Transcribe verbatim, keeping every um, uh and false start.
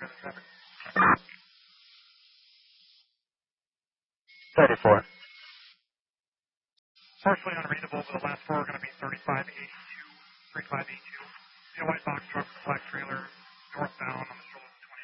thirty-four. Partially unreadable, but the last four are going to be thirty-five eighty-two, thirty-five eighty-two. The white box truck, black trailer, northbound on